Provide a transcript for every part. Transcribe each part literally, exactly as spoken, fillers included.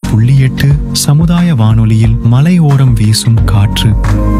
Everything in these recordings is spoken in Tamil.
புள்ளி எட்டு சமுதாய வானொலியில் மலையோரம் வீசும் காற்று.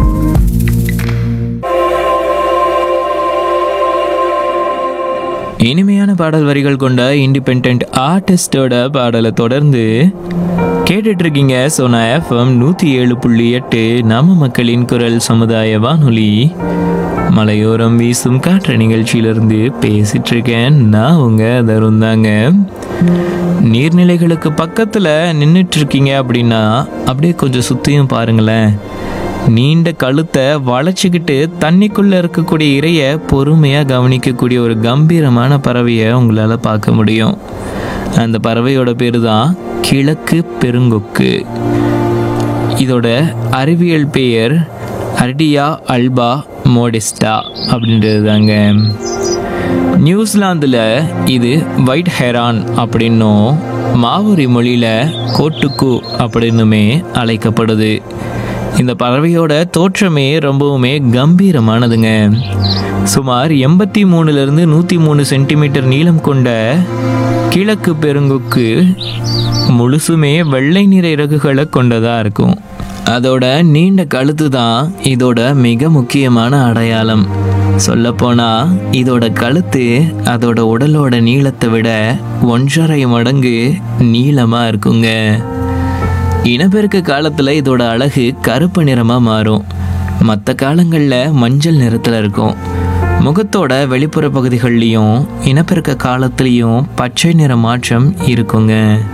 இனிமையான பாடல் வரிகள் கொண்ட இண்டிபெண்ட் ஆர்டிஸ்டோட பாடலை தொடர்ந்து கேட்டுட்டு இருக்கீங்க. சோனா எஃப்எம் நூற்றி ஏழு புள்ளி எட்டு நம்ம மக்களின் குரல் சமுதாய வானொலி மலையோரம் வீசும் காற்று நிகழ்ச்சியிலிருந்து பேசிட்டு இருக்கேன். நான் உங்க தருண் தாங்க. நீர்நிலைகளுக்கு பக்கத்தில் நின்றுட்டு இருக்கீங்க அப்படின்னா அப்படியே கொஞ்சம் சுற்றியும் பாருங்களேன். நீண்ட கழுத்தை வளைச்சிக்கிட்டு தண்ணிக்குள்ளே இருக்கக்கூடிய இரையை பொறுமையாக கவனிக்கக்கூடிய ஒரு கம்பீரமான பறவையை உங்களால் பார்க்க முடியும். அந்த பறவையோட பேர் தான் கிழக்கு பெருங்கொக்கு. இதோட அறிவியல் பெயர் அர்டியா அல்பா மோடெஸ்டா அப்படின்றது தாங்க. நியூசிலாந்தில் இது ஒயிட் ஹெரான் அப்படின்னும் மாவோரி மொழியில் கோட்டுக்கு அப்படின்னுமே அழைக்கப்படுது. இந்த பறவையோட தோற்றமே ரொம்பவுமே கம்பீரமானதுங்க. சுமார் எண்பத்தி மூணுலேருந்து நூற்றி மூணு சென்டிமீட்டர் நீளம் கொண்ட கிழக்கு பெருங்கொக்கு முழுசுமே வெள்ளை நிற இறகுகளை கொண்டதாக இருக்கும். அதோட நீண்ட கழுத்து தான் இதோட மிக முக்கியமான அடையாளம். சொல்லப்போனால் இதோட கழுத்து அதோட உடலோட நீளத்தை விட ஒன்றரை மடங்கு நீளமாக இருக்குங்க. இனப்பெருக்க காலத்தில் இதோட அழகு கருப்பு நிறமாக மாறும். மற்ற காலங்களில் மஞ்சள் நிறத்தில் இருக்கும். முகத்தோட வெளிப்புற பகுதிகள்லையும் இனப்பெருக்க காலத்துலேயும் பச்சை நிற மாற்றம் இருக்குங்க.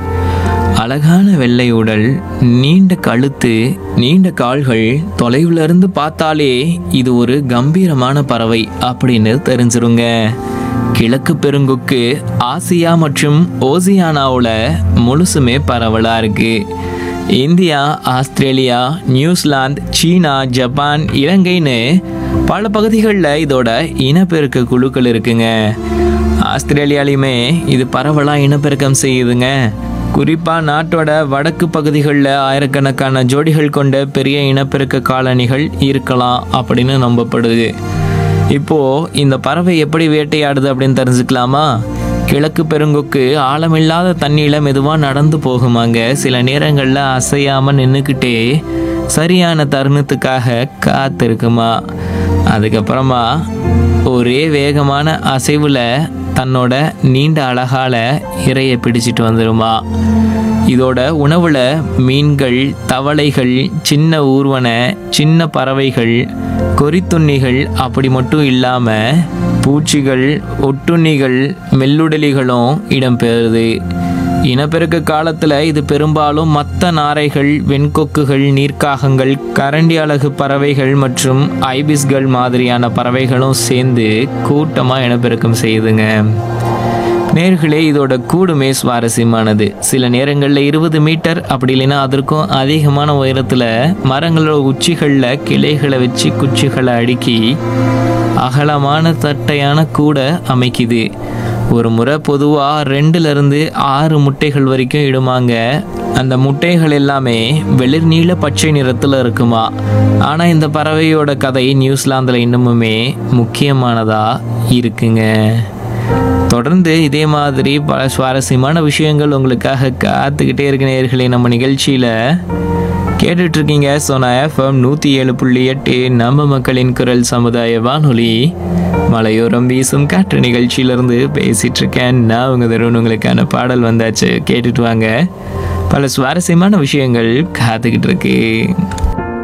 அழகான வெள்ளை உடல், நீண்ட கழுத்து, நீண்ட கால்கள், தொலைவில் இருந்து பார்த்தாலே இது ஒரு கம்பீரமான பறவை அப்படின்னு தெரிஞ்சிருங்க. கிழக்கு பெருங்கொக்கு ஆசியா மற்றும் ஓசியானாவில் முழுசுமே பரவலாக இருக்கு. இந்தியா, ஆஸ்திரேலியா, நியூசிலாந்து, சீனா, ஜப்பான், இலங்கைன்னு பல பகுதிகளில் இதோட இனப்பெருக்க குழுக்கள் இருக்குங்க. ஆஸ்திரேலியாலையுமே இது பரவலாக இனப்பெருக்கம் செய்யுதுங்க. குறிப்பாக நாட்டோட வடக்கு பகுதிகளில் ஆயிரக்கணக்கான ஜோடிகள் கொண்ட பெரிய இனப்பெருக்க காலனிகள் இருக்கலாம் அப்படின்னு நம்பப்படுது. இப்போது இந்த பறவை எப்படி வேட்டையாடுது அப்படின்னு தெரிஞ்சுக்கலாமா? கிழக்கு பெருங்கொக்கு ஆழமில்லாத தண்ணியில் மெதுவாக நடந்து போகுமாங்க. சில நேரங்களில் அசையாமல் நின்றுக்கிட்டே சரியான தருணத்துக்காக காத்திருக்குமா. அதுக்கப்புறமா ஒரே வேகமான அசைவில் தன்னோட நீண்ட அழகால இரையை பிடிச்சிட்டு வந்துடுமா. இதோட உணவில் மீன்கள், தவளைகள், சின்ன ஊர்வன, சின்ன பறவைகள், கொறித்துண்ணிகள் அப்படி மட்டும் இல்லாமல் பூச்சிகள், ஒட்டுண்ணிகள், மெல்லுடலிகளும் இடம்பெறுது. இனப்பெருக்க காலத்தில் இது பெரும்பாலும் மற்ற நாரைகள், வெண்கொக்குகள், நீர்க்காகங்கள், கரண்டி அலகு பறவைகள் மற்றும் ஐபிஸ்கள் மாதிரியான பறவைகளும் சேர்ந்து கூட்டமாக இனப்பெருக்கம் செய்யுதுங்க. நேர்களே, இதோட கூடுமே சுவாரஸ்யமானது. சில நேரங்களில் இருபது மீட்டர் அப்படி இல்லைன்னா அதற்கும் அதிகமான உயரத்தில் மரங்களோட உச்சிகளில் கிளைகளை வச்சு குச்சிகளை அடுக்கி அகலமான தட்டையான கூடை அமைக்குது. ஒரு முறை பொதுவாக ரெண்டுலேருந்து ஆறு முட்டைகள் வரைக்கும் இடுமாங்க. அந்த முட்டைகள் எல்லாமே வெளிர் நீல பச்சை நிறத்தில் இருக்குமா. ஆனால் இந்த பறவையோட கதை நியூசிலாந்தில் இன்னமுமே முக்கியமானதாக இருக்குங்க. தொடர்ந்து இதே மாதிரி பல சுவாரஸ்யமான விஷயங்கள் உங்களுக்காக காத்துக்கிட்டே இருக்க நேயர்களே. நம்ம நிகழ்ச்சியில் கேட்டுட்ருக்கீங்க சோனா எஃப்எம் நூற்றி ஏழு புள்ளி எட்டு நம்ம மக்களின் குரல் சமுதாய வானொலி மலையோரம் வீசும் காற்று நிகழ்ச்சியிலேருந்து பேசிகிட்டு இருக்கேன். நான் உங்கள் தருண். உங்களுக்கான பாடல் வந்தாச்சு, கேட்டுட்டு வாங்க. பல சுவாரஸ்யமான விஷயங்கள் காத்துக்கிட்டு இருக்கு.